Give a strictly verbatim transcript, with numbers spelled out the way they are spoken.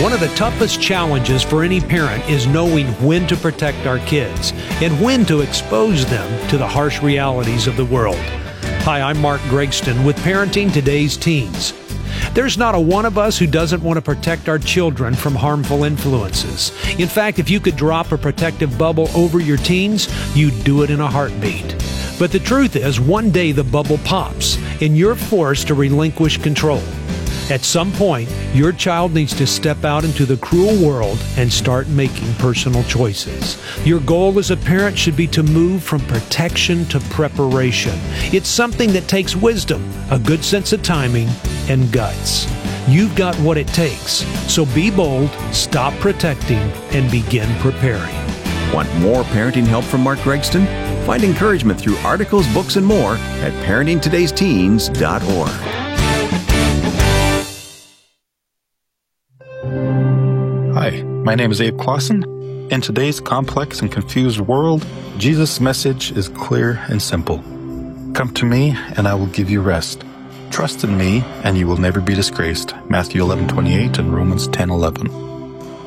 One of the toughest challenges for any parent is knowing when to protect our kids and when to expose them to the harsh realities of the world. Hi, I'm Mark Gregston with Parenting Today's Teens. There's not a one of us who doesn't want to protect our children from harmful influences. In fact, if you could drop a protective bubble over your teens, you'd do it in a heartbeat. But the truth is, one day the bubble pops and you're forced to relinquish control. At some point, your child needs to step out into the cruel world and start making personal choices. Your goal as a parent should be to move from protection to preparation. It's something that takes wisdom, a good sense of timing, and guts. You've got what it takes. So be bold, stop protecting, and begin preparing. Want more parenting help from Mark Gregston? Find encouragement through articles, books, and more at parenting todays teens dot org. Hi, my name is Abe Clausen. In today's complex and confused world, Jesus' message is clear and simple. Come to me, and I will give you rest. Trust in me, and you will never be disgraced. Matthew eleven twenty-eight and Romans ten eleven.